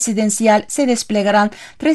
presidencial se desplegarán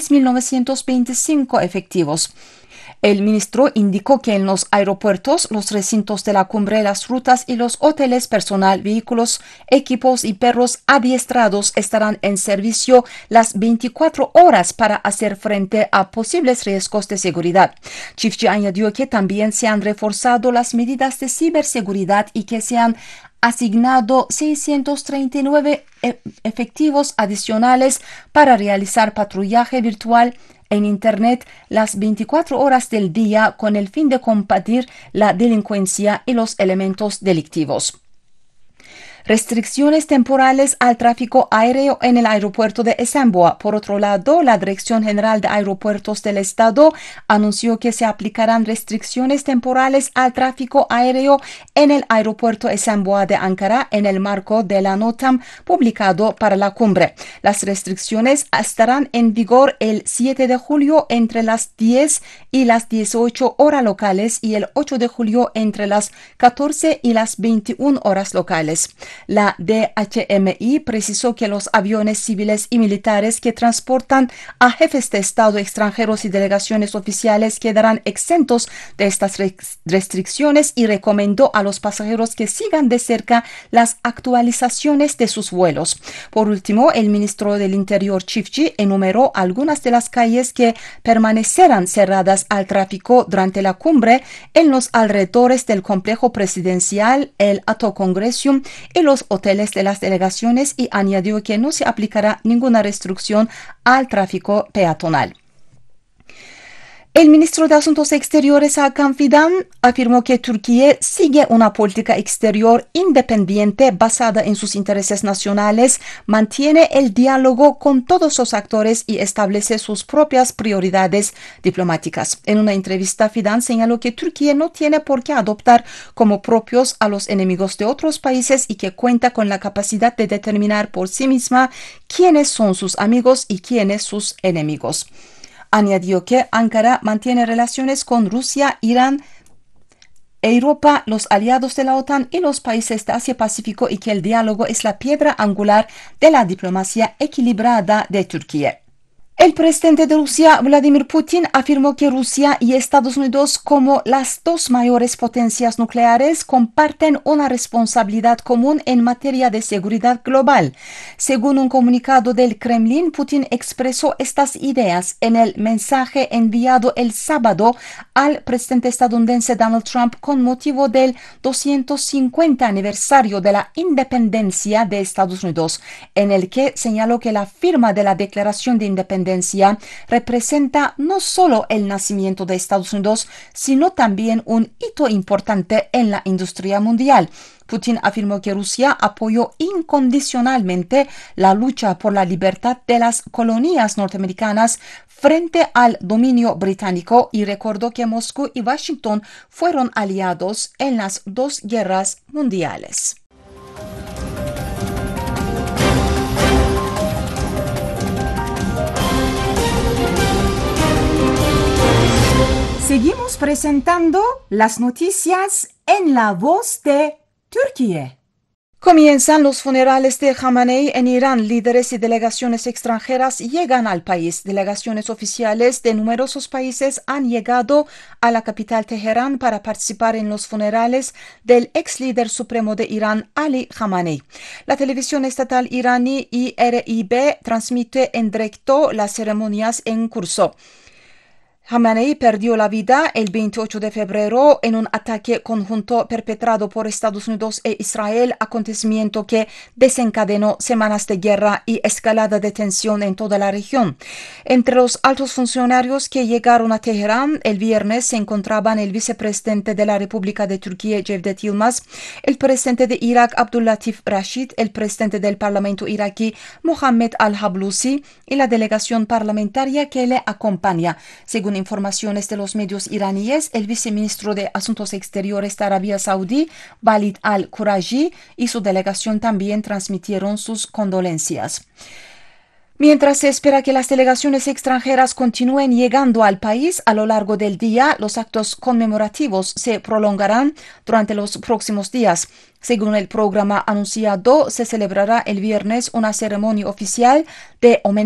3.925 efectivos. El ministro indicó que en los aeropuertos, los recintos de la cumbre, las rutas y los hoteles, personal, vehículos, equipos y perros adiestrados estarán en servicio las 24 horas para hacer frente a posibles riesgos de seguridad. Chifchi añadió que también se han reforzado las medidas de ciberseguridad y que se han asignado 639 efectivos adicionales para realizar patrullaje virtual en Internet las 24 horas del día con el fin de combatir la delincuencia y los elementos delictivos. Restricciones temporales al tráfico aéreo en el aeropuerto de Esamboa. Por otro lado, la Dirección General de Aeropuertos del Estado anunció que se aplicarán restricciones temporales al tráfico aéreo en el aeropuerto Esamboa de Ankara en el marco de la nota publicado para la cumbre. Las restricciones estarán en vigor el 7 de julio entre las 10 y las 18 horas locales y el 8 de julio entre las 14 y las 21 horas locales. La DHMI precisó que los aviones civiles y militares que transportan a jefes de Estado extranjeros y delegaciones oficiales quedarán exentos de estas restricciones y recomendó a los pasajeros que sigan de cerca las actualizaciones de sus vuelos. Por último, el ministro del Interior, Chifchi, enumeró algunas de las calles que permanecerán cerradas al tráfico durante la cumbre en los alrededores del complejo presidencial, el Ato Congresium y los hoteles de las delegaciones y añadió que no se aplicará ninguna restricción al tráfico peatonal. El ministro de Asuntos Exteriores, Hakan Fidan, afirmó que Turquía sigue una política exterior independiente basada en sus intereses nacionales, mantiene el diálogo con todos los actores y establece sus propias prioridades diplomáticas. En una entrevista, Fidan señaló que Turquía no tiene por qué adoptar como propios a los enemigos de otros países y que cuenta con la capacidad de determinar por sí misma quiénes son sus amigos y quiénes sus enemigos. Añadió que Ankara mantiene relaciones con Rusia, Irán, Europa, los aliados de la OTAN y los países de Asia-Pacífico y que el diálogo es la piedra angular de la diplomacia equilibrada de Turquía. El presidente de Rusia, Vladimir Putin, afirmó que Rusia y Estados Unidos, como las dos mayores potencias nucleares, comparten una responsabilidad común en materia de seguridad global. Según un comunicado del Kremlin, Putin expresó estas ideas en el mensaje enviado el sábado al presidente estadounidense Donald Trump con motivo del 250 aniversario de la independencia de Estados Unidos, en el que señaló que la firma de la Declaración de Independencia representa no solo el nacimiento de Estados Unidos, sino también un hito importante en la industria mundial. Putin afirmó que Rusia apoyó incondicionalmente la lucha por la libertad de las colonias norteamericanas frente al dominio británico y recordó que Moscú y Washington fueron aliados en las dos guerras mundiales. Seguimos presentando las noticias en la voz de Turquía. Comienzan los funerales de Khamenei en Irán. Líderes y delegaciones extranjeras llegan al país. Delegaciones oficiales de numerosos países han llegado a la capital Teherán para participar en los funerales del ex líder supremo de Irán, Ali Khamenei. La televisión estatal iraní IRIB transmite en directo las ceremonias en curso. Khamenei perdió la vida el 28 de febrero en un ataque conjunto perpetrado por Estados Unidos e Israel, acontecimiento que desencadenó semanas de guerra y escalada de tensión en toda la región. Entre los altos funcionarios que llegaron a Teherán el viernes se encontraban el vicepresidente de la República de Turquía, Cevdet Yılmaz, el presidente de Irak, Abdulatif Rashid, el presidente del Parlamento iraquí, Mohammed al-Hablusi, y la delegación parlamentaria que le acompaña. Según informaciones de los medios iraníes, el viceministro de Asuntos Exteriores de Arabia Saudí, Walid al-Quraji, y su delegación también transmitieron sus condolencias. Mientras se espera que las delegaciones extranjeras continúen llegando al país a lo largo del día, los actos conmemorativos se prolongarán durante los próximos días. Según el programa anunciado, se celebrará el viernes una ceremonia oficial de homenaje